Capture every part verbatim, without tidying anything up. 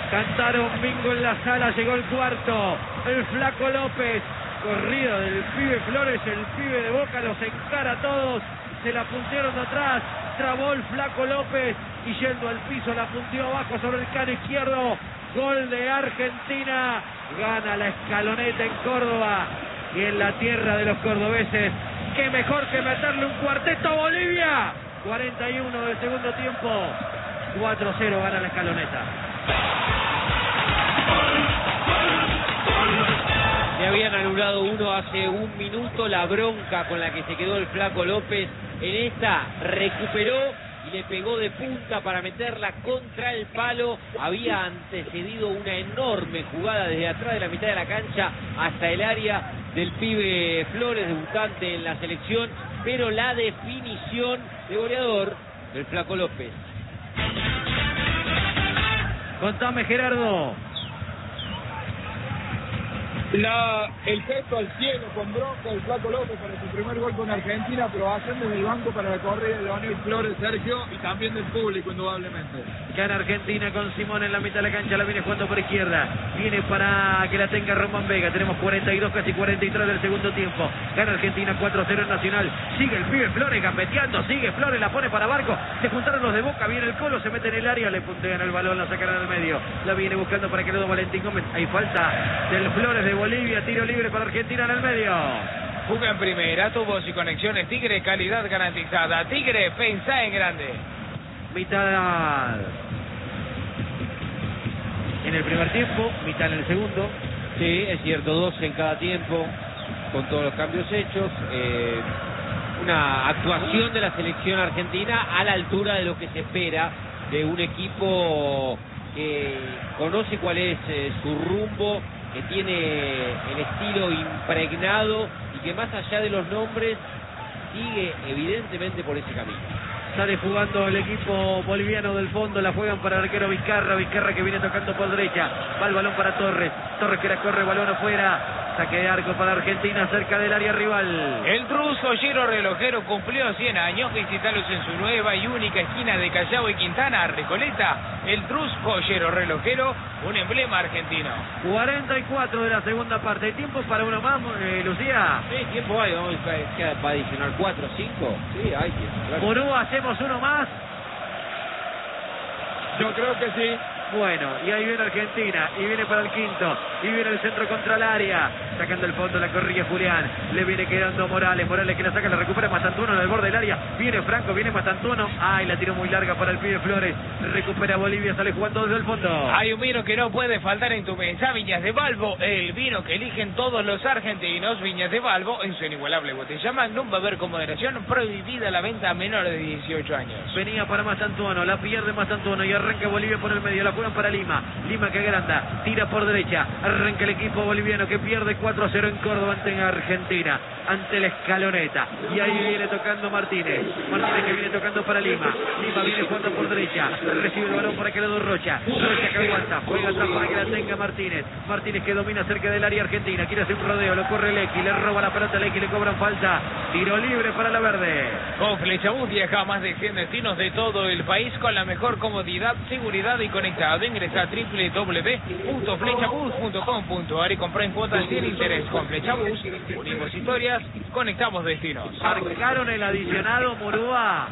Cantaron bingo en la sala, llegó el cuarto. El Flaco López, corrida del pibe Flores, el pibe de Boca, los encara a todos. Se la puntearon de atrás, trabó el Flaco López y yendo al piso la punteó abajo sobre el cano izquierdo. Gol de Argentina, gana la Escaloneta en Córdoba y en la tierra de los cordobeses. Qué mejor que meterle un cuarteto a Bolivia. cuarenta y uno del segundo tiempo, cuatro cero gana la Escaloneta. Le habían anulado uno hace un minuto, la bronca con la que se quedó el Flaco López. En esta recuperó y le pegó de punta para meterla contra el palo. Había antecedido una enorme jugada desde atrás de la mitad de la cancha hasta el área del pibe Flores, debutante en la selección, pero la definición de goleador del Flaco López. Contame, Gerardo. La, el gesto al cielo con bronca del Flaco López para su primer gol con Argentina, pero hacen desde el banco para la corrida de Leonel Flores, Sergio, y también del público, indudablemente. Gana Argentina con Simón en la mitad de la cancha, la viene jugando por izquierda, viene para que la tenga Román Vega. Tenemos cuarenta y dos, casi cuarenta y tres del segundo tiempo. Gana Argentina cuatro cero en Nacional. Sigue el pibe Flores gambeteando, sigue Flores, la pone para Barco. Se juntaron los de Boca, viene el Colo, se mete en el área, le puntean el balón, la sacan al medio. La viene buscando para que le dé Valentín Gómez. Hay falta del Flores de Bolivia, tiro libre para Argentina en el medio. Juega en primera, tubos y conexiones Tigre, calidad garantizada. Tigre, pensá en grande. Mitad en el primer tiempo, mitad en el segundo. Sí, es cierto, dos en cada tiempo, con todos los cambios hechos. Eh, una actuación de la selección argentina a la altura de lo que se espera de un equipo que conoce cuál es eh, su rumbo, que tiene el estilo impregnado y que más allá de los nombres sigue evidentemente por ese camino. Sale jugando el equipo boliviano del fondo, la juegan para el arquero Vizcarra, Vizcarra que viene tocando por derecha, va el balón para Torres, Torres que la corre, balón afuera, saque de arco para Argentina cerca del área rival. El Trus Joyero Relojero cumplió cien años, visitalos en su nueva y única esquina de Callao y Quintana, Recoleta. El Trus Joyero Relojero, un emblema argentino. cuarenta y cuatro de la segunda parte, ¿hay tiempo para uno más, eh, Lucía? Sí, tiempo hay, vamos a, a adicionar cuatro o cinco, sí, hay tiempo. Claro. Morú, ¿hacemos uno más? Yo creo que sí. Bueno, y ahí viene Argentina, y viene para el quinto, y viene el centro contra el área, sacando el fondo la corrige Julián, le viene quedando Morales, Morales que la saca, la recupera Mastantuono en el borde del área, viene Franco, viene Mastantuono, ay, la tiró muy larga para el pibe Flores, recupera Bolivia, sale jugando desde el fondo. Hay un vino que no puede faltar en tu mesa, Viñas de Balbo, el vino que eligen todos los argentinos. Viñas de Balbo, en su inigualable botella Magnum, va a haber con moderación, prohibida la venta a menores de dieciocho años. Venía para Mastantuono, la pierde Mastantuono y arranca Bolivia por el medio, la juegan para Lima, Lima que agranda, tira por derecha, arranca el equipo boliviano que pierde cuatro a cero en Córdoba ante Argentina, ante la Escaloneta, y ahí viene tocando Martínez, Martínez que viene tocando para Lima, Lima viene jugando por derecha, recibe el balón para que le dé Rocha, Rocha que aguanta, juega atrás para que la tenga Martínez, Martínez que domina cerca del área argentina, quiere hacer un rodeo, lo corre Lecky, le roba la pelota a Lecky, le cobran falta, tiro libre para la verde. Con Flechabús viaja a más de cien destinos de todo el país con la mejor comodidad, seguridad y conectado. Ingresa a doble u doble u doble u punto flechabús punto com punto a r y compra en cuotas sin interés. Con Flechabús, unimos historias, conectamos destinos. Marcaron el adicionado, Murúa.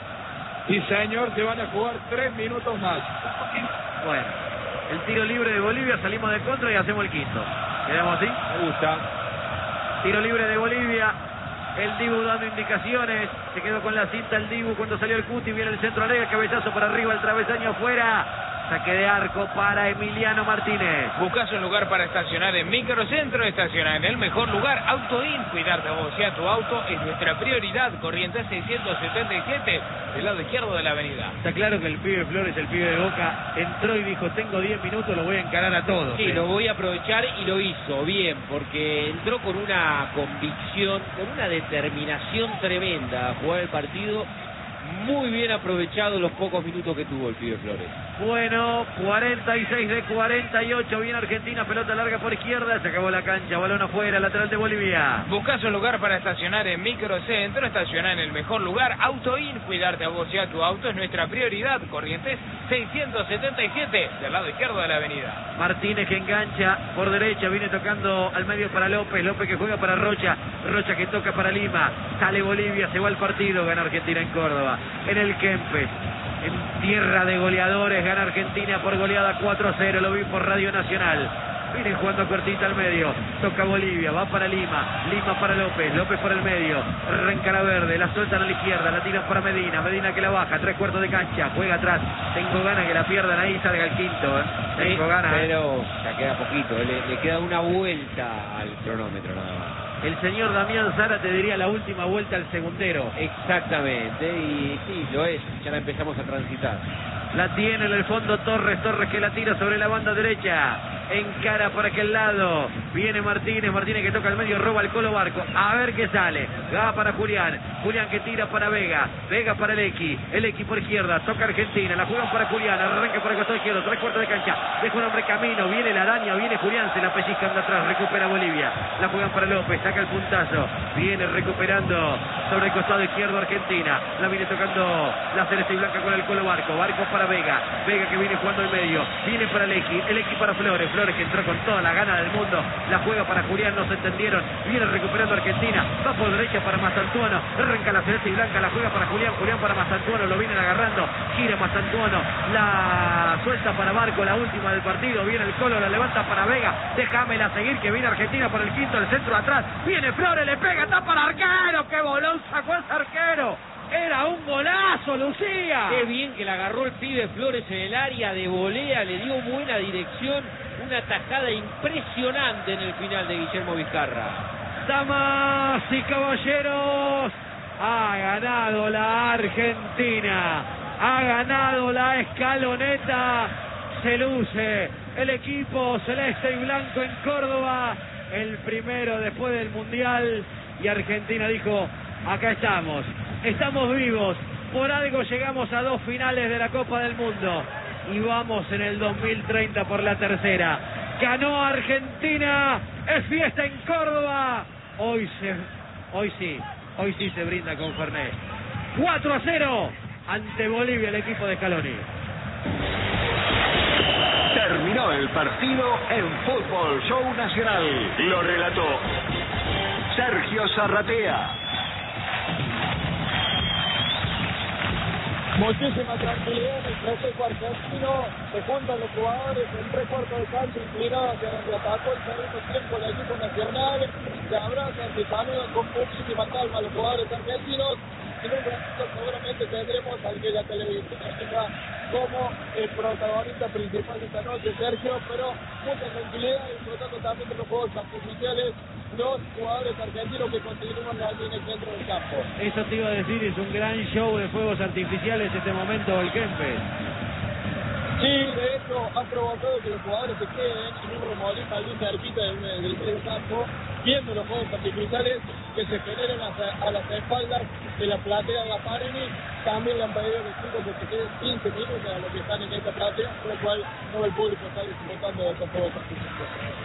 Sí, señor, se van a jugar tres minutos más. Bueno, el tiro libre de Bolivia, salimos de contra y hacemos el quinto. ¿Quedamos así? Me gusta. Tiro libre de Bolivia. El Dibu dando indicaciones. Se quedó con la cinta el Dibu cuando salió el Cuti. Viene el centro alegre, cabezazo para arriba, el travesaño afuera. Saque de arco para Emiliano Martínez. Buscas un lugar para estacionar en Microcentro, estacionar en el mejor lugar. Autoin, cuidar de vos y a tu auto es nuestra prioridad. Corrientes seiscientos setenta y siete, del lado izquierdo de la avenida. Está claro que el pibe Flores, el pibe de Boca, entró y dijo, tengo diez minutos, lo voy a encarar a todos. Sí, ¿eh? lo voy a aprovechar y lo hizo bien, porque entró con una convicción, con una determinación tremenda a jugar el partido. Muy bien aprovechado los pocos minutos que tuvo el pibe Flores. Bueno, cuarenta y seis de cuarenta y ocho. Viene Argentina, pelota larga por izquierda. Se acabó la cancha, balón afuera, lateral de Bolivia. Buscas un lugar para estacionar en Microcentro, estacionar en el mejor lugar. Autoin, cuidarte a vos y a tu auto es nuestra prioridad. Corrientes seiscientos setenta y siete, del lado izquierdo de la avenida. Martínez que engancha por derecha, viene tocando al medio para López. López que juega para Rocha. Rocha que toca para Lima. Sale Bolivia, se va al partido. Gana Argentina en Córdoba. En el Kempes. En tierra de goleadores, gana Argentina por goleada cuatro a cero, lo vi por Radio Nacional. Viene jugando cortita al medio, toca Bolivia, va para Lima, Lima para López, López por el medio, arranca la verde, la sueltan a la izquierda, la tiran para Medina, Medina que la baja, tres cuartos de cancha, juega atrás, tengo ganas que la pierdan ahí, salga el quinto, ¿eh? Tengo Sí, ganas. pero ya queda poquito, le, le queda una vuelta al cronómetro nada más. El señor Damián Sara te diría la última vuelta al segundero. Exactamente, y sí, lo es, ya la empezamos a transitar. La tiene en el fondo Torres, Torres que la tira sobre la banda derecha, encara por aquel lado, viene Martínez, Martínez que toca el medio, roba el Colo Barco, a ver qué sale, va para Julián, Julián que tira para Vega, Vega para el X, el X por izquierda, toca Argentina, la juegan para Julián, arranca por el costado izquierdo, tres cuartos de cancha, deja un hombre camino, viene la araña, viene Julián, se la pellizcan de atrás, recupera Bolivia, la juegan para López, saca el puntazo, viene recuperando sobre el costado izquierdo Argentina, la viene tocando la celeste y blanca con el Colo Barco, Barco para Vega, Vega que viene jugando al medio, viene para el X, el X para Flores, Flores que entró con toda la gana del mundo, la juega para Julián, no se entendieron, viene recuperando Argentina, va por derecha para Mazantuano, arranca la celeste y blanca, la juega para Julián, Julián para Mazantuano, lo vienen agarrando, gira Mazantuano, la suelta para Barco, la última del partido, viene el Colo, la levanta para Vega, déjamela seguir que viene Argentina por el quinto, el centro atrás, viene Flores, le pega, está para arquero, qué bolón sacó ese arquero. Era un golazo, Lucía. Qué bien que la agarró el pibe Flores en el área de volea, le dio buena dirección, una tajada impresionante en el final de Guillermo Vizcarra. Damas y caballeros, ha ganado la Argentina, ha ganado la escaloneta, se luce el equipo celeste y blanco en Córdoba, el primero después del Mundial, y Argentina dijo, acá estamos. Estamos vivos, por algo llegamos a dos finales de la Copa del Mundo y vamos en el dos mil treinta por la tercera. Ganó Argentina, es fiesta en Córdoba. Hoy se, hoy sí, hoy sí se brinda con Fernet. cuatro a cero ante Bolivia el equipo de Scaloni. Terminó el partido en Fútbol Show Nacional. Lo relató Sergio Zarratea. Muchísima tranquilidad en el proceso argentino, se juntan los jugadores en tres cuartos de cancha inclinados hacia donde atacó el segundo tiempo del equipo nacional, se abrazan, se saludan con muchísima calma los jugadores argentinos. En un ratito seguramente tendremos al que la televisión tenga como el protagonista principal de esta noche, Sergio, pero mucha tranquilidad, disfrutando también de los juegos artificiales, los jugadores argentinos que continúan allí en el centro del campo. Eso te iba a decir, es un gran show de fuegos artificiales este momento el Kempes. Sí, de hecho, ha provocado que los jugadores se queden en un remolino allí cerquita del, del medio campo, viendo los juegos artificiales que se generan a, a las espaldas de la platea de la Parini. También le han pedido a los chicos que se queden quince minutos a los que están en esta platea, por lo cual todo el público está disfrutando de estos juegos artificiales.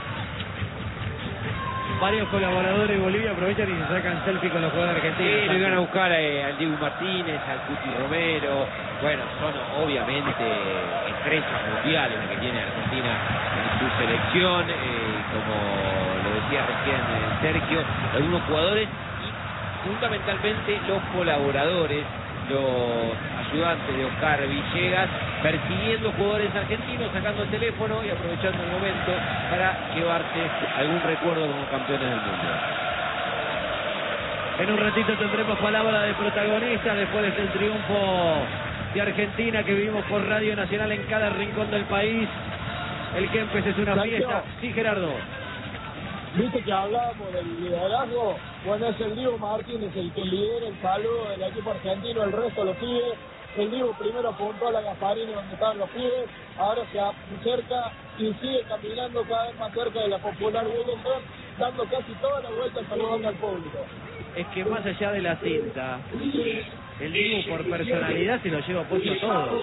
Varios colaboradores de Bolivia aprovechan y se sacan selfie con los jugadores argentinos. Sí, lo iban a buscar eh, al Diego Martínez, al Cuti Romero. Bueno, son obviamente estrellas mundiales las que tiene Argentina en su selección, eh, como lo decía recién eh, Sergio, algunos jugadores y fundamentalmente los colaboradores, los ayudantes de Oscar Villegas, persiguiendo jugadores argentinos, sacando el teléfono y aprovechando el momento para llevarse algún recuerdo como campeones del mundo. En un ratito tendremos palabra de protagonistas después del triunfo de Argentina que vivimos por Radio Nacional en cada rincón del país. El Kempes es una fiesta. Sí, Gerardo. Viste que hablábamos del liderazgo, bueno, es el Diego Martínez el que lidera el saludo del equipo argentino, el resto lo pide. El Diego primero apuntó a la Gasparini donde estaban los pibes, ahora se acerca y sigue caminando cada vez más cerca de la popular Wellington, dando casi toda la vuelta saludando al público. Es que más allá de la cinta, el Diego por personalidad se lo lleva puesto todo.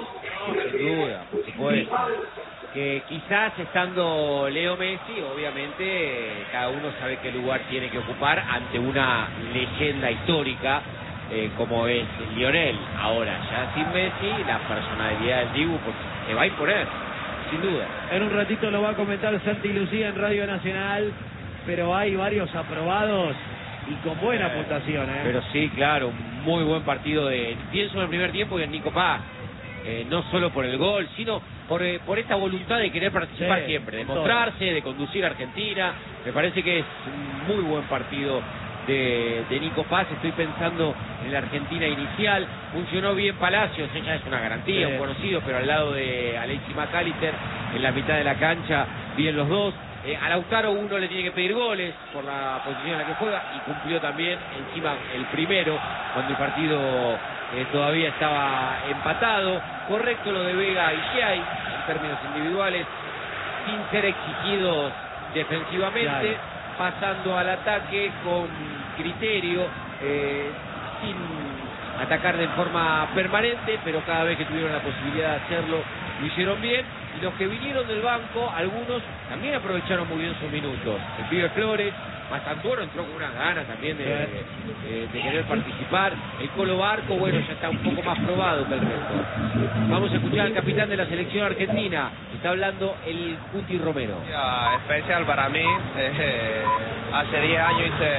Sin duda, por supuesto. Que quizás estando Leo Messi, obviamente cada uno sabe qué lugar tiene que ocupar ante una leyenda histórica eh, como es Lionel. Ahora, ya sin Messi, la personalidad del Dibu pues, se va a imponer, sin duda. En un ratito lo va a comentar Santi Lucía en Radio Nacional, pero hay varios aprobados y con buena Eh, puntuación, ¿eh? Pero sí, claro, muy buen partido de... Pienso en el primer tiempo y en Nico Paz. Eh, no solo por el gol, sino por, eh, por esta voluntad de querer participar Sí, siempre, de todo. mostrarse, de conducir a Argentina. Me parece que es un muy buen partido de, de Nico Paz. Estoy pensando en la Argentina inicial. Funcionó bien Palacios, ella es una garantía, Sí. un conocido, pero al lado de Alexis McAllister, en la mitad de la cancha, bien los dos. Eh, a Lautaro uno le tiene que pedir goles por la posición en la que juega y cumplió también encima el primero cuando el partido eh, todavía estaba empatado. Correcto lo de Vega y Giai en términos individuales, sin ser exigidos defensivamente, Claro. pasando al ataque con criterio, eh, sin atacar de forma permanente, pero cada vez que tuvieron la posibilidad de hacerlo lo hicieron bien. Y los que vinieron del banco, algunos también aprovecharon muy bien sus minutos. El pibe Flores, Mastantuono entró con unas ganas también de, de, de querer participar. El Colo Barco, bueno, ya está un poco más probado que el resto. Vamos a escuchar al capitán de la selección argentina. Está hablando el Cuti Romero. Día especial para mí. Eh, hace diez años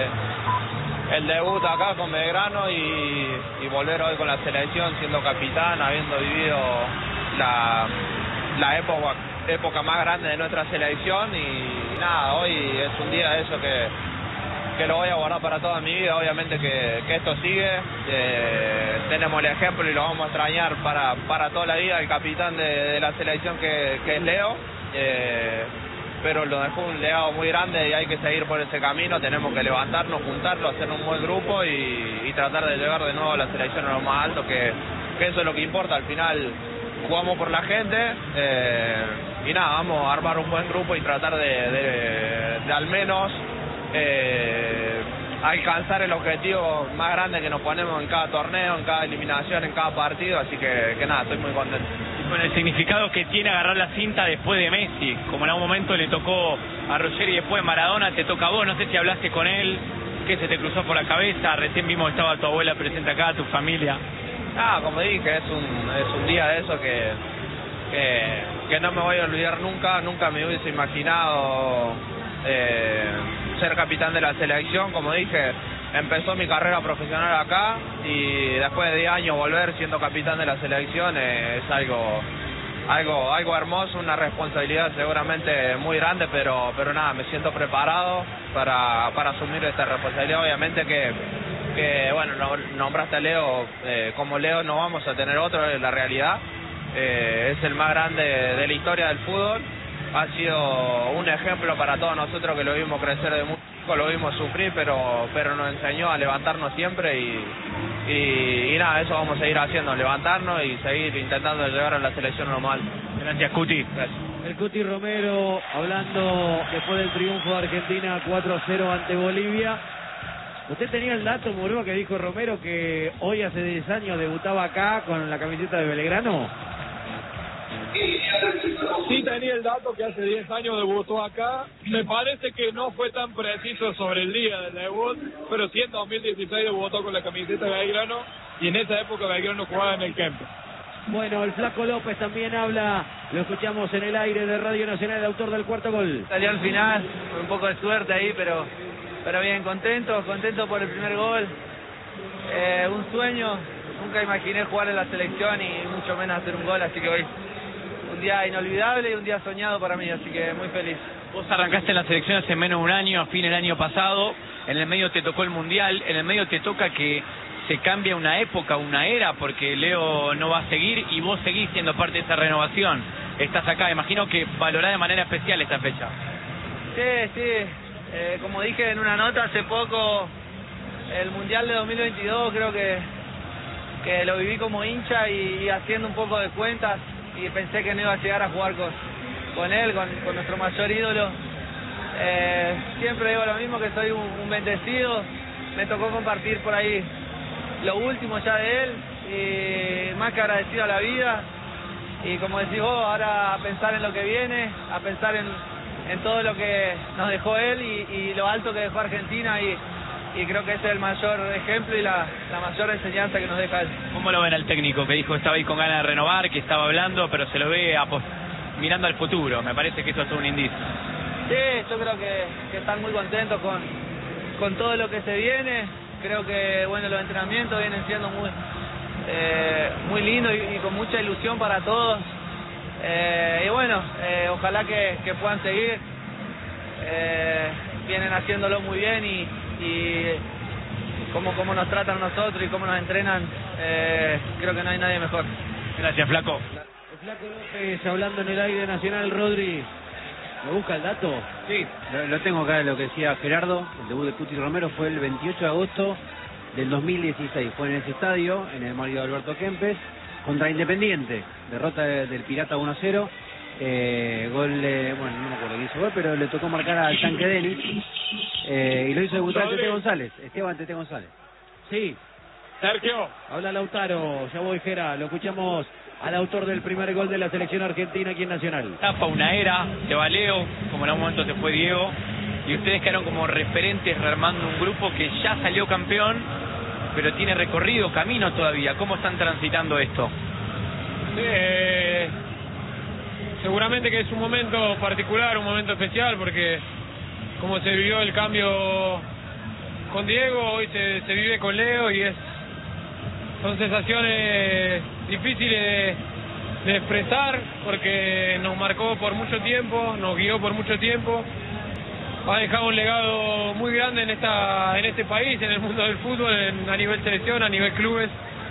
hice el debut acá con Belgrano y, y volver hoy con la selección siendo capitán, habiendo vivido la, la época, época más grande de nuestra selección y nada, hoy es un día de eso que, que lo voy a guardar para toda mi vida, obviamente que, que esto sigue, eh, tenemos el ejemplo y lo vamos a extrañar para, para toda la vida, el capitán de, de la selección que, que es Leo, eh, pero lo dejó un legado muy grande y hay que seguir por ese camino, tenemos que levantarnos, juntarlo, hacer un buen grupo y, y tratar de llegar de nuevo a la selección a lo más alto, que, que eso es lo que importa, al final jugamos por la gente eh, y nada, vamos a armar un buen grupo y tratar de, de, de al menos eh, alcanzar el objetivo más grande que nos ponemos en cada torneo, en cada eliminación, en cada partido, así que, que nada, estoy muy contento. Con el significado que tiene agarrar la cinta después de Messi, como en algún momento le tocó a Roger y después Maradona, te toca a vos, no sé si hablaste con él, qué se te cruzó por la cabeza, recién vimos que estaba tu abuela presente acá, tu familia. Ah, como dije, es un, es un día de eso que, que, que no me voy a olvidar nunca, nunca me hubiese imaginado eh, ser capitán de la selección, como dije, empezó mi carrera profesional acá y después de diez años volver siendo capitán de la selección eh, es algo, algo, algo hermoso, una responsabilidad seguramente muy grande, pero, pero nada, me siento preparado para, para asumir esta responsabilidad, obviamente que que bueno, nombraste a Leo, eh, como Leo no vamos a tener otro, es la realidad, eh, es el más grande de la historia del fútbol, ha sido un ejemplo para todos nosotros que lo vimos crecer de muy chico, lo vimos sufrir, pero pero nos enseñó a levantarnos siempre y, y, y nada, eso vamos a seguir haciendo, levantarnos y seguir intentando llegar a la selección normal. Gracias, Cuti. Gracias. El Cuti Romero hablando después del triunfo de Argentina cuatro a cero ante Bolivia. ¿Usted tenía el dato, Murúa, que dijo Romero que hoy hace diez años debutaba acá con la camiseta de Belgrano? Sí tenía el dato que hace diez años debutó acá. Me parece que no fue tan preciso sobre el día del debut, pero sí en dos mil dieciséis debutó con la camiseta de Belgrano y en esa época Belgrano jugaba en el Kempes. Bueno, el Flaco López también habla, lo escuchamos en el aire de Radio Nacional, el autor del cuarto gol. Salió al final, con un poco de suerte ahí, pero pero bien, contento, contento por el primer gol. Eh, un sueño, nunca imaginé jugar en la selección y mucho menos hacer un gol, así que hoy un día inolvidable y un día soñado para mí, así que muy feliz. Vos arrancaste en la selección hace menos de un año, a fin del año pasado, en el medio te tocó el Mundial, en el medio te toca que se cambia una época, una era, porque Leo no va a seguir y vos seguís siendo parte de esa renovación. Estás acá, imagino que valorás de manera especial esta fecha. Sí, sí, eh, como dije en una nota hace poco, el Mundial de dos mil veintidós creo que, que lo viví como hincha y, y haciendo un poco de cuentas y pensé que no iba a llegar a jugar con, con él, con, con nuestro mayor ídolo. Eh, siempre digo lo mismo, que soy un, un bendecido, me tocó compartir por ahí lo último ya de él y más que agradecido a la vida y como decís vos, ahora a pensar en lo que viene, a pensar en, en todo lo que nos dejó él y, y lo alto que dejó Argentina, y, y creo que ese es el mayor ejemplo y la, la mayor enseñanza que nos deja él. ¿Cómo lo ven al técnico que dijo que estaba ahí con ganas de renovar, que estaba hablando, pero se lo ve a, mirando al futuro? Me parece que eso es un indicio. Sí, yo creo que, que están muy contentos con, con todo lo que se viene. Creo que bueno, los entrenamientos vienen siendo muy eh, muy lindos y, y con mucha ilusión para todos. Eh, y bueno, eh, ojalá que, que puedan seguir. Eh, vienen haciéndolo muy bien y, y cómo, cómo nos tratan nosotros y cómo nos entrenan, eh, creo que no hay nadie mejor. Gracias, Flaco. El Flaco López hablando en el aire nacional. Rodri, ¿me busca el dato? Sí, lo, lo tengo acá, lo que decía Gerardo. El debut de Cuti Romero fue el veintiocho de agosto del dos mil dieciséis. Fue en ese estadio, en el Mario Alberto Kempes, contra Independiente. Derrota de, del Pirata uno a cero. Eh, gol, de, bueno, no me acuerdo quién hizo gol, pero le tocó marcar al Tanque Denis. Eh, y lo hizo debutar Tete González, Esteban Tete González. Sí. Sergio. Habla Lautaro, ya voy, Gera. Lo escuchamos al autor del primer gol de la selección argentina aquí en Nacional. Tapa una era, se va Leo, como en algún momento se fue Diego, y ustedes quedaron como referentes rearmando un grupo que ya salió campeón, pero tiene recorrido, camino todavía. ¿Cómo están transitando esto? Eh, seguramente que es un momento particular, un momento especial, porque como se vivió el cambio con Diego, hoy se, se vive con Leo, y es son sensaciones difíciles de, de expresar, porque nos marcó por mucho tiempo, nos guió por mucho tiempo, ha dejado un legado muy grande en esta en este país, en el mundo del fútbol, en, a nivel selección, a nivel clubes.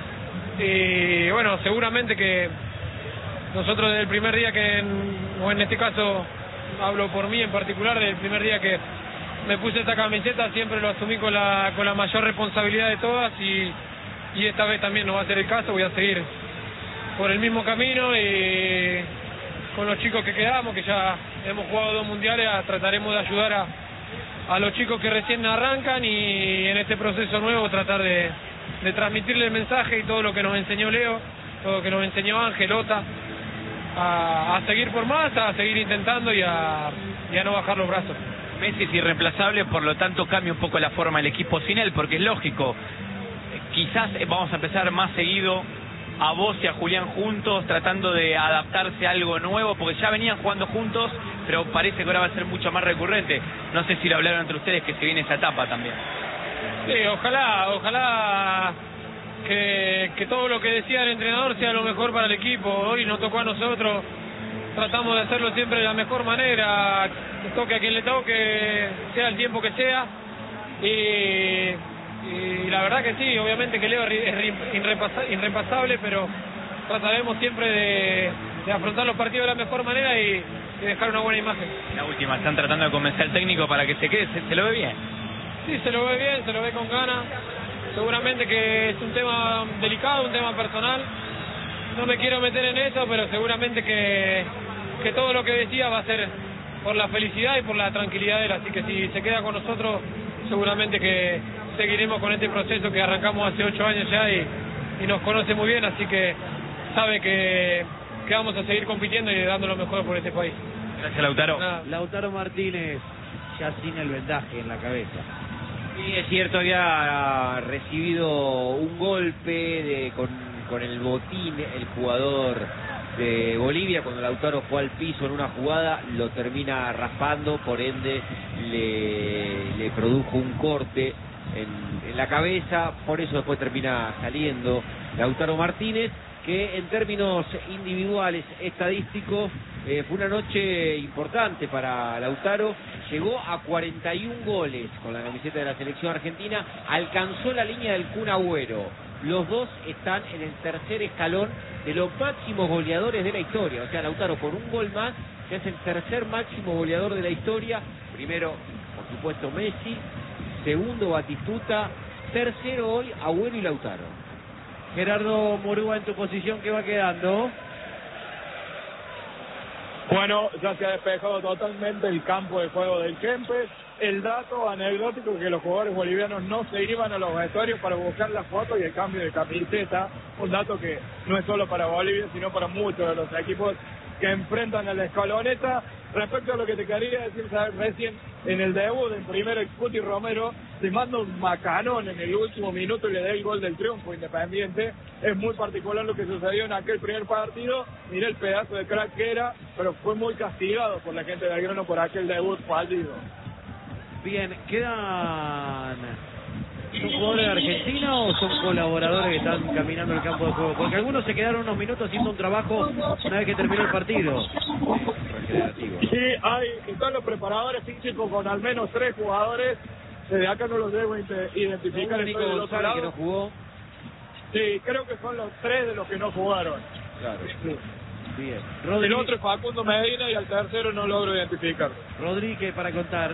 Y bueno, seguramente que nosotros desde el primer día que, en, o en este caso hablo por mí en particular, desde el primer día que me puse esta camiseta siempre lo asumí con la con la mayor responsabilidad de todas, y, y esta vez también no va a ser el caso. Voy a seguir por el mismo camino y con los chicos que quedamos, que ya hemos jugado dos mundiales, trataremos de ayudar a, a los chicos que recién arrancan, y en este proceso nuevo tratar de, de transmitirle el mensaje y todo lo que nos enseñó Leo, todo lo que nos enseñó Ángel, Ota, a, a seguir por más, a seguir intentando y a, y a no bajar los brazos. Messi es irreemplazable, por lo tanto cambia un poco la forma del equipo sin él, porque es lógico. Quizás vamos a empezar más seguido a vos y a Julián juntos, tratando de adaptarse a algo nuevo, porque ya venían jugando juntos, pero parece que ahora va a ser mucho más recurrente. No sé si lo hablaron entre ustedes, que se viene esa etapa también. Sí, ojalá, ojalá que, que todo lo que decía el entrenador sea lo mejor para el equipo. Hoy nos tocó a nosotros, tratamos de hacerlo siempre de la mejor manera, que toque a quien le toque, sea el tiempo que sea, y... Y la verdad que sí, obviamente que Leo es irrepasable, pero trataremos siempre de, de afrontar los partidos de la mejor manera y, y dejar una buena imagen. La última, están tratando de convencer al técnico para que se quede, ¿se, se lo ve bien? Sí, se lo ve bien, se lo ve con ganas. Seguramente que es un tema delicado, un tema personal. No me quiero meter en eso, pero seguramente que, que todo lo que decía va a ser por la felicidad y por la tranquilidad de él. Así que si se queda con nosotros, seguramente que seguiremos con este proceso que arrancamos hace ocho años ya, y, y nos conoce muy bien, así que sabe que, que vamos a seguir compitiendo y dando lo mejor por este país. Gracias, Lautaro. Nada. Lautaro Martínez, ya sin el vendaje en la cabeza. Sí, es cierto, había recibido un golpe de, con, con el botín el jugador de Bolivia. Cuando Lautaro fue al piso en una jugada, lo termina raspando, por ende le, le produjo un corte en, en la cabeza, por eso después termina saliendo Lautaro Martínez, que en términos individuales, estadísticos, eh, fue una noche importante para Lautaro. Llegó a cuarenta y un goles con la camiseta de la selección argentina, alcanzó la línea del Kun Agüero. Los dos están en el tercer escalón de los máximos goleadores de la historia. O sea, Lautaro con un gol más ya es el tercer máximo goleador de la historia. Primero, por supuesto, Messi. Segundo, Batistuta. Tercero hoy, Agüero y Lautaro. Gerardo Murúa, en tu posición, ¿qué va quedando? Bueno, ya se ha despejado totalmente el campo de juego del Kempes. el dato anecdótico que los jugadores bolivianos no se iban a los vestuarios para buscar la foto y el cambio de camiseta, un dato que no es solo para Bolivia, sino para muchos de los equipos que enfrentan a la escaloneta. Respecto a lo que te quería decir, ¿sabes? Recién en el debut del primero, el Cuti Romero se manda un macanón en el último minuto y le da el gol del triunfo Independiente. Es muy particular lo que sucedió en aquel primer partido. Miré el pedazo de crack que era, pero fue muy castigado por la gente de Belgrano por aquel debut fallido. Bien, ¿quedan... ¿Son jugadores de Argentina o son colaboradores que están caminando el campo de juego? Porque algunos se quedaron unos minutos haciendo un trabajo una vez que terminó el partido. Sí, hay, están los preparadores físicos con al menos tres jugadores. De acá no los debo identificar. Nico González, que no jugó. Sí, creo que son los tres de los que no jugaron. Claro. Sí. Bien. Rodríguez. El otro es Facundo Medina y al tercero no logro identificar. Rodríguez, para contar.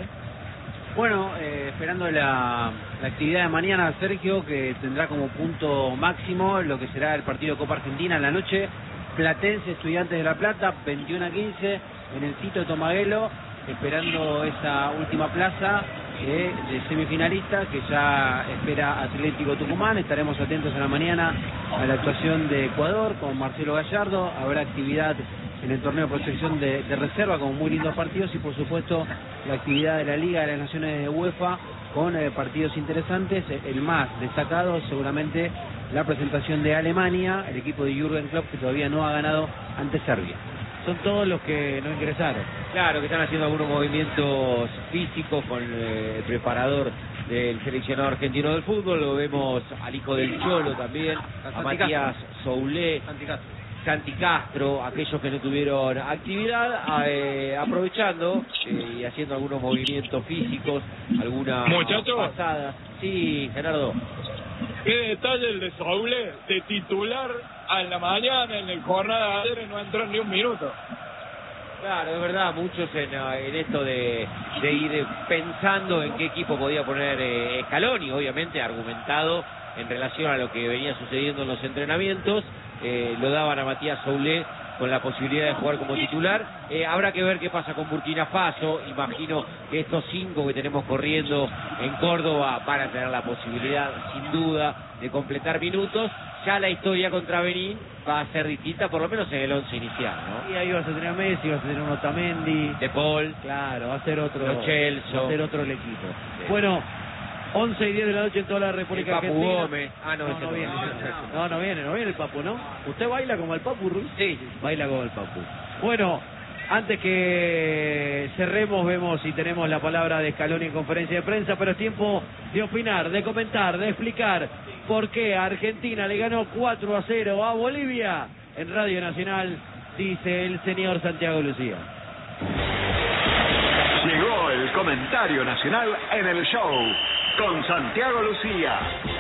Bueno, eh, esperando la, la actividad de mañana, Sergio, que tendrá como punto máximo lo que será el partido Copa Argentina en la noche. Platense, Estudiantes de La Plata, veintiuno a quince, en el Tito Tomaguelo, esperando esa última plaza eh, de semifinalista que ya espera Atlético Tucumán. Estaremos atentos a la mañana a la actuación de Ecuador con Marcelo Gallardo. Habrá actividad en el torneo de protección de, de reserva con muy lindos partidos y por supuesto la actividad de la Liga de las Naciones de UEFA con eh, partidos interesantes. El más destacado seguramente la presentación de Alemania, el equipo de Jürgen Klopp, que todavía no ha ganado ante Serbia. Son todos los que no ingresaron. Claro, que están haciendo algunos movimientos físicos con eh, el preparador del seleccionado argentino del fútbol. Lo vemos al hijo del Cholo también, a Matías Soulé, Santi Castro, aquellos que no tuvieron actividad, eh, aprovechando eh, y haciendo algunos movimientos físicos, algunas pasadas. Sí, Gerardo. Qué detalle el de Soule, de titular a la mañana en el jornada de ayer y no entró ni un minuto. Claro, es verdad, muchos en, en esto de, de ir pensando en qué equipo podía poner eh, Scaloni, obviamente argumentado en relación a lo que venía sucediendo en los entrenamientos. Eh, lo daban a Matías Soulé con la posibilidad de jugar como titular. Eh, habrá que ver qué pasa con Burkina Faso. Imagino que estos cinco que tenemos corriendo en Córdoba van a tener la posibilidad, sin duda, de completar minutos. Ya la historia contra Benín va a ser distinta, por lo menos en el once inicial, ¿no? Y ahí vas a tener a Messi, vas a tener un Otamendi, De Paul, claro, va a ser otro, Lo Celso, va a ser otro el equipo. Sí. Bueno, once y diez de la noche en toda la República el Papu Argentina. Gómez. Ah, no, no, ese no no. viene. No, no viene, no viene el Papu, ¿no? ¿Usted baila como el Papu, Ruiz? Sí. Baila como el Papu. Bueno, antes que cerremos, vemos si tenemos la palabra de Scaloni en conferencia de prensa, pero es tiempo de opinar, de comentar, de explicar por qué Argentina le ganó cuatro a cero a Bolivia. En Radio Nacional, dice el señor Santiago Lucía. Llegó el comentario nacional en el show con Santiago Lucía.